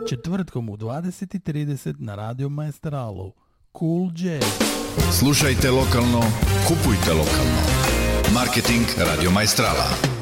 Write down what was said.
četvrtkom u 20:30 na Radio Maestralu. Cool Jazz. Slušajte lokalno, kupujte lokalno. Marketing Radio Maestrala.